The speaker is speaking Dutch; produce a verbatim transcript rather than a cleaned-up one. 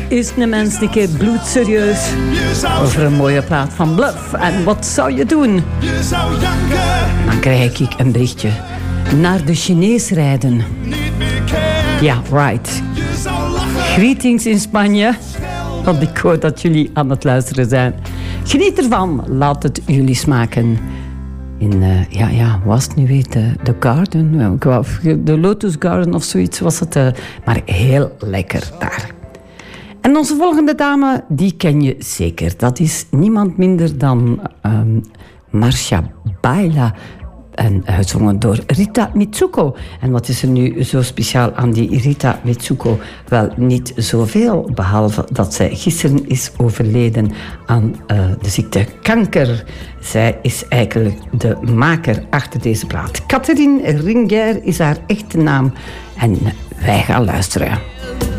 is een mens een keer bloedserieus over een mooie plaat van Bluff. En wat zou je doen? Dan krijg ik een berichtje. Naar de Chinees rijden. Ja, right. Greetings in Spanje. Want ik hoor dat jullie aan het luisteren zijn. Geniet ervan. Laat het jullie smaken. In, uh, ja, ja, was het nu weer de, de Garden? De Lotus Garden of zoiets was het. Uh, maar heel lekker daar. En onze volgende dame, die ken je zeker. Dat is niemand minder dan um, Marcia Baila. En gezongen door Rita Mitsuko. En wat is er nu zo speciaal aan die Rita Mitsuko? Wel, niet zoveel, behalve dat zij gisteren is overleden aan uh, de ziekte kanker. Zij is eigenlijk de maker achter deze plaat. Catherine Ringer is haar echte naam. En wij gaan luisteren.